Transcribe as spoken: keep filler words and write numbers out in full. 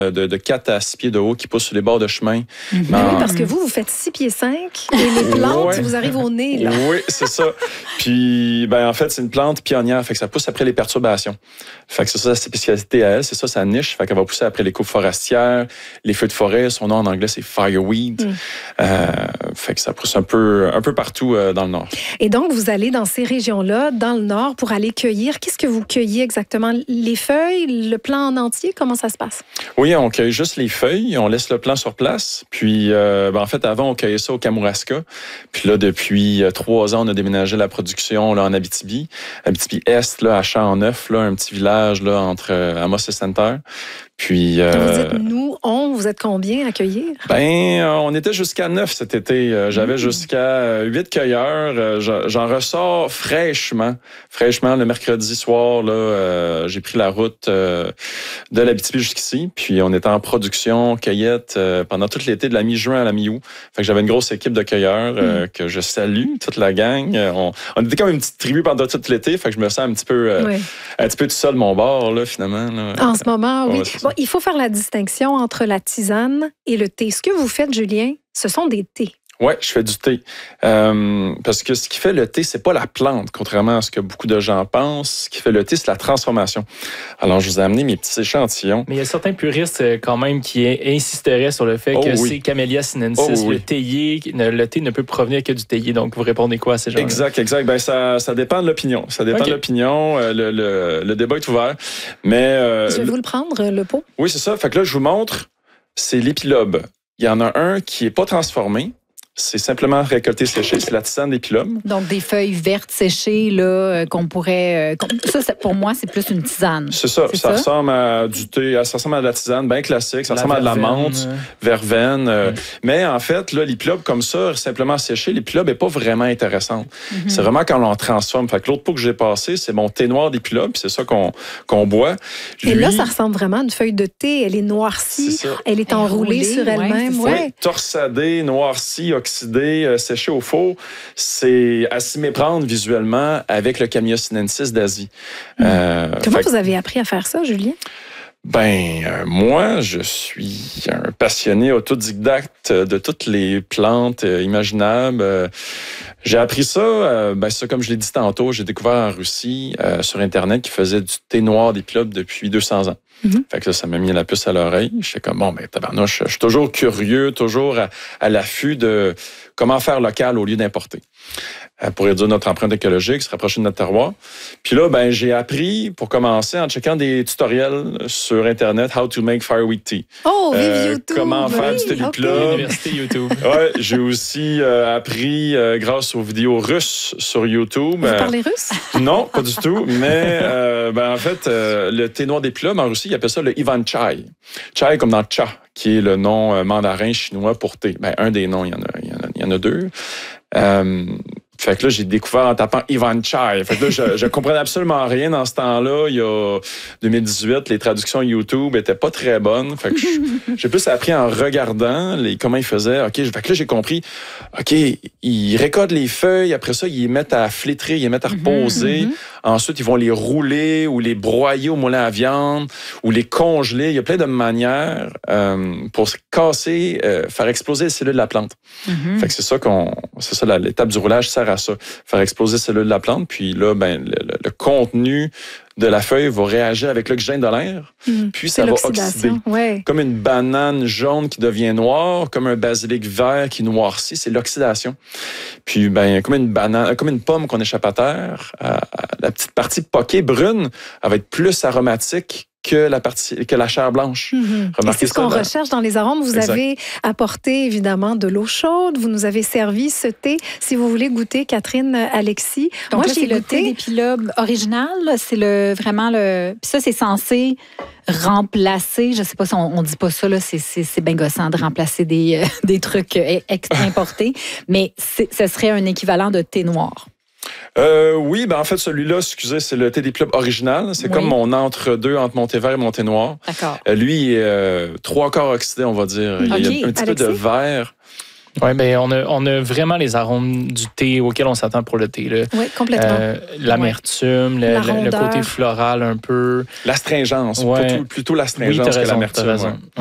de, de quatre à six pieds de haut qui poussent sur les bords de chemin. Mm-hmm. Ben oui, parce que vous, vous faites six pieds cinq et les plantes, ouais. vous arrivent au nez. Là. Oui, c'est ça. Puis, ben, en fait, c'est une plante pionnière. Fait que ça pousse après les perturbations. Fait que c'est ça sa spécialité à elle. C'est ça sa niche. Fait qu'elle va pousser après les coupes forestières, les feux de forêt. Son nom en anglais, c'est fireweed. Mm. Euh, fait que ça pousse un peu, un peu partout euh, dans le nord. Et donc, vous allez dans ces régions-là, dans le nord, pour aller cueillir. Qu'est-ce que vous cueillez exactement? Les feuilles, le plant en entier? Comment ça se passe? Oui, on cueille juste les feuilles, on laisse le plant sur place. Puis, euh, ben, en fait, avant, on cueillait ça au Kamouraska. Puis là, depuis euh, trois ans, on a déménagé la production là, en Abitibi. Abitibi-Est, là, à Champ-Neuf, là, un petit village là, entre euh, Amos et Sainte-Terre. Puis, euh, vous dites nous, on, vous êtes combien à cueillir? Ben, euh, on était jusqu'à neuf cet été. Euh, j'avais mmh. jusqu'à huit cueilleurs. Euh, j'en ressors fraîchement. Fraîchement, le mercredi soir, là, euh, j'ai pris la route euh, de l'Abitibi jusqu'ici. Puis, on était en production, cueillette, euh, pendant tout l'été, de la mi-juin à la mi-août. Fait que j'avais une grosse équipe de cueilleurs euh, mmh. que je salue, toute la gang. On, on était comme une petite tribu pendant tout l'été. Fait que je me sens un petit peu, euh, oui. un petit peu tout seul de mon bord, là, finalement. Là. En ce moment, oui. Ouais, bon, il faut faire la distinction entre la tisane et le thé. Ce que vous faites, Julien, ce sont des thés. Oui, je fais du thé. Euh, parce que ce qui fait le thé, c'est pas la plante, contrairement à ce que beaucoup de gens pensent. Ce qui fait le thé, c'est la transformation. Alors, je vous ai amené mes petits échantillons. Mais il y a certains puristes quand même qui insisteraient sur le fait oh, que oui. c'est Camellia sinensis, oh, oui. le théier. Le thé ne peut provenir que du théier. Donc, vous répondez quoi à ces gens-là? Exact, exact. Ben, ça, ça dépend de l'opinion. Ça dépend okay. de l'opinion. Le, le, le débat est ouvert. Mais, euh, je vais vous le prendre, le pot. Oui, c'est ça. Fait que là, je vous montre, c'est l'épilobe. Il y en a un qui n'est pas transformé. C'est simplement récolté séché, c'est la tisane d'épilobe. Donc, des feuilles vertes séchées, là, qu'on pourrait... Ça, ça, pour moi, c'est plus une tisane. C'est ça. Ça, ça ressemble à du thé, ça ressemble à de la tisane, bien classique. Ça la ressemble verveine, à de la menthe, euh... verveine. Euh, ouais. Mais en fait, là, l'épilobe, comme ça, simplement séché, l'épilobe n'est pas vraiment intéressante. Mm-hmm. C'est vraiment quand on l'en transforme. Fait que l'autre pot que j'ai passé, c'est mon thé noir d'épilobe, c'est ça qu'on, qu'on boit. Lui, et là, ça ressemble vraiment à une feuille de thé. Elle est noircie, est elle est enroulée elle sur elle-même. Ouais, ouais. Torsadée, noircie, oxydé, euh, séché au four, c'est à s'y méprendre visuellement avec le Camellia sinensis d'Asie. Mmh. Euh, Comment fait... vous avez appris à faire ça, Julien? Ben, euh, moi, je suis un passionné autodidacte de toutes les plantes euh, imaginables. Euh, j'ai appris ça, euh, ben, ça, comme je l'ai dit tantôt, j'ai découvert en Russie, euh, sur Internet, qui faisait du thé noir d'épilobe depuis deux cents ans. Mm-hmm. Fait que ça, ça m'a mis la puce à l'oreille. J'étais comme, bon, ben, tabarnouche, je suis toujours curieux, toujours à, à l'affût de comment faire local au lieu d'importer. Pour réduire notre empreinte écologique, se rapprocher de notre terroir. Puis là, ben, j'ai appris, pour commencer, en checkant des tutoriels sur Internet, how to make fireweed tea. Oh, vive euh, YouTube! Comment oui, faire du thé d'épilobe. Okay. Université YouTube. Ouais, j'ai aussi euh, appris, euh, grâce aux vidéos russes sur YouTube. Vous euh, parlez russe? Non, pas du tout. Mais, euh, ben, en fait, euh, le thé noir d'épilobe, en Russie, ils appellent ça le Ivan Chai. Chai comme dans cha, qui est le nom euh, mandarin chinois pour thé. Ben, un des noms, il y en a, il y en a, il y en a deux. Euh, Fait que là, j'ai découvert en tapant Ivan Chai. Fait que là, je, je comprenais absolument rien dans ce temps-là. Il y a deux mille dix-huit, les traductions YouTube étaient pas très bonnes. Fait que je, j'ai plus appris en regardant les, comment ils faisaient. OK, fait que là, j'ai compris. OK, ils récoltent les feuilles. Après ça, ils les mettent à flétrer, ils les mettent à reposer. Mm-hmm. Ensuite, ils vont les rouler ou les broyer au moulin à viande ou les congeler. Il y a plein de manières euh, pour casser, euh, faire exploser les cellules de la plante. Mm-hmm. Fait que c'est ça qu'on, c'est ça l'étape du roulage sert à ça, faire exploser les cellules de la plante. Puis là, ben le, le, le contenu de la feuille va réagir avec l'oxygène de l'air, mmh, puis ça va oxyder. Ouais. Comme une banane jaune qui devient noire, comme un basilic vert qui noircit, c'est l'oxydation. Puis, ben, comme une banane, comme une pomme qu'on échappe à terre, à, à, la petite partie poquée brune, elle va être plus aromatique que la partie, que la chair blanche. Mm-hmm. C'est ce qu'on là. recherche dans les arômes. Vous exact. avez apporté évidemment de l'eau chaude. Vous nous avez servi ce thé. Si vous voulez goûter, Catherine, Alexis. Donc moi, là, j'ai c'est goûté... le thé d'épilobe original. C'est le vraiment le. Puis ça, c'est censé remplacer. Je sais pas si on, on dit pas ça là. C'est, c'est, c'est bien gossant de remplacer des euh, des trucs importés. Mais c'est, ce serait un équivalent de thé noir. Euh, oui, ben en fait, celui-là, excusez, c'est le thé d'épilobe original. C'est oui. comme mon entre-deux entre mon thé vert et mon thé noir. D'accord. Euh, lui, il est euh, trois quarts oxydé, on va dire. Il okay. y a un petit Alexis? peu de vert. Oui, bien, on a, on a vraiment les arômes du thé auxquels on s'attend pour le thé. Là. Oui, complètement. Euh, l'amertume, ouais. le, le, le côté floral un peu. L'astringence, ouais. plutôt, plutôt l'astringence oui, que l'amertume. T'as raison.